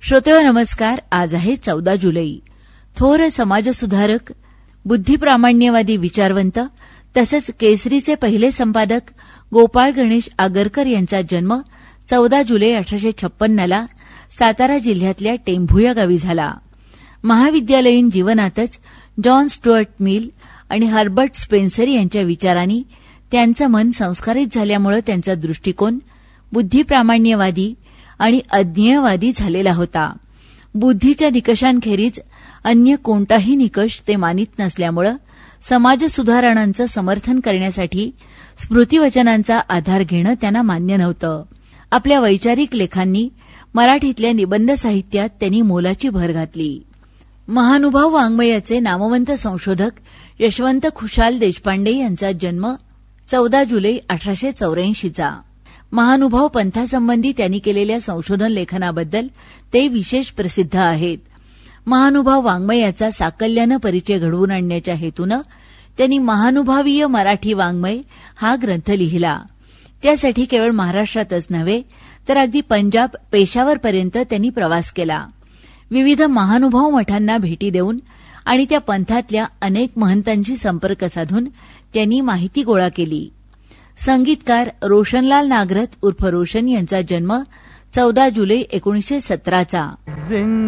श्रोतेहो नमस्कार. आज आहे 14 जुलै. थोर समाजसुधारक, बुद्धिप्रामाण्यवादी विचारवंत तसंच केसरीचे पहिले संपादक गोपाळ गणेश आगरकर यांचा जन्म 14 जुलै 1856 सातारा जिल्ह्यातल्या टेंभू या गावी झाला. महाविद्यालयीन जीवनातच जॉन स्टुअर्ट मिल आणि हर्बर्ट स्पेन्सर यांच्या विचारांनी त्यांचं मन संस्कारित झाल्यामुळे त्यांचा दृष्टिकोन बुद्धिप्रामाण्यवादी आणि अज्ञेयवादी झालेला होता. बुद्धीच्या निकषांखेरीज अन्य कोणताही निकष ते मानित नसल्यामुळे समाजसुधारणांचं समर्थन करण्यासाठी स्मृतिवचनांचा आधार घेणं त्यांना मान्य नव्हतं. आपल्या वैचारिक लेखांनी मराठीतल्या निबंध साहित्यात त्यांनी मोलाची भर घातली. महानुभाव वाङ्मयाचे नामवंत संशोधक यशवंत खुशाल देशपांडे यांचा जन्म 14 जुलै 1884 महानुभाव पंथासंबंधी त्यांनी केलेल्या संशोधन लेखनाबद्दल ते विशेष प्रसिद्ध आहेत. महानुभाव वाङ्मयाचा साकल्यानं परिचय घडवून आणण्याच्या हेतूनं त्यांनी महानुभावीय मराठी वाङ्मय हा ग्रंथ लिहिला. त्यासाठी केवळ महाराष्ट्रातच नव्हे तर अगदी पंजाब पेशावरपर्यंत त्यांनी प्रवास केला. विविध महानुभाव मठांना भेटी देऊन आणि त्या पंथातल्या अनेक महंतांशी संपर्क साधून त्यांनी माहिती गोळा केली. संगीतकार रोशनलाल नागरथ उर्फ रोशन यांचा जन्म 14 जुलै 1917